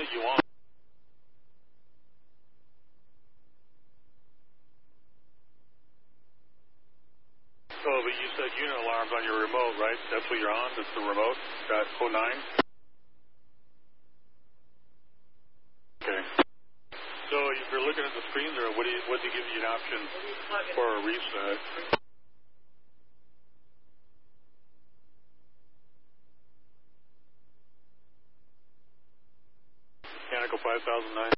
that you want. So, but you said unit alarms on your remote, right? That's what you're on? That's the remote? Got 09? Okay. So if you're looking at the screen there, what do you give you an option for a reset? Mechanical 5009.